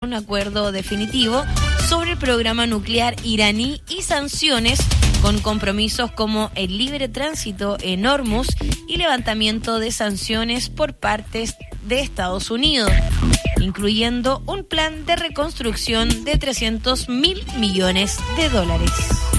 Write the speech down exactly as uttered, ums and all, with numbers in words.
un acuerdo definitivo sobre el programa nuclear iraní y sanciones con compromisos como el libre tránsito en Hormuz y levantamiento de sanciones por partes de Estados Unidos, incluyendo un plan de reconstrucción de trescientos mil millones de dólares.